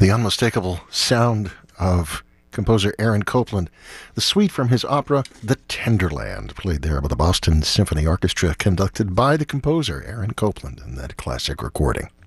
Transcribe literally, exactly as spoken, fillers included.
The unmistakable sound of composer Aaron Copland, the suite from his opera The Tenderland, played there by the Boston Symphony Orchestra, conducted by the composer Aaron Copland in that classic recording.